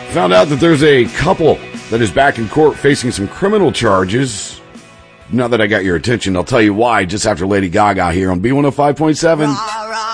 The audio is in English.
Found out that there's a couple that is back in court facing some criminal charges. Now that I got your attention, I'll tell you why just after Lady Gaga here on B105.7.